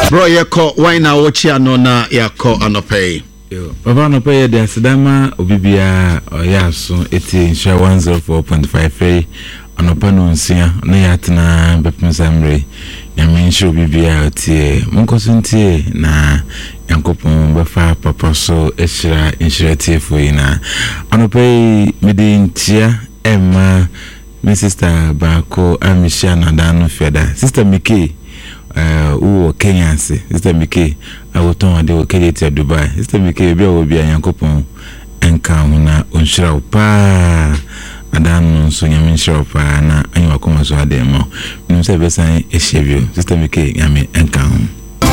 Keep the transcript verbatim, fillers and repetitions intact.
Bro, yako why na wochi ano na yako anopay. Yo, Papa anopay de asidama obibia oyaso eti insha one oh four point five anopa no nsia na yatena bepemsamre nyame insha obibia otie monkoso ntie na yankopon befa papa so ehira insha tiefo ina anopay medintia emma my sister Bako Amisha Nadano Feda sister Miki uh who Kenya say sister Miki I will turn the okay to Dubai sister Miki be will be a yankopon enka na onshira pa adano so nyame nshira pa na anyi wakoma so ademo no say be san ehebio sister Miki nyame enka